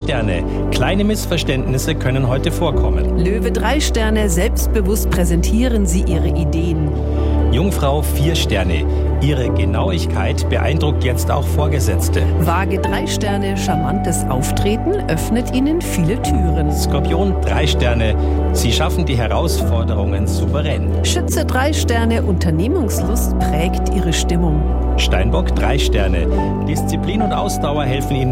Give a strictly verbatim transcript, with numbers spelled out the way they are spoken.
Sterne. Kleine Missverständnisse können heute vorkommen. Löwe drei Sterne, selbstbewusst präsentieren Sie Ihre Ideen. Jungfrau vier Sterne. Ihre Genauigkeit beeindruckt jetzt auch Vorgesetzte. Waage drei Sterne, charmantes Auftreten öffnet Ihnen viele Türen. Skorpion drei Sterne. Sie schaffen die Herausforderungen souverän. Schütze drei Sterne, Unternehmungslust prägt Ihre Stimmung. Steinbock drei Sterne. Disziplin und Ausdauer helfen Ihnen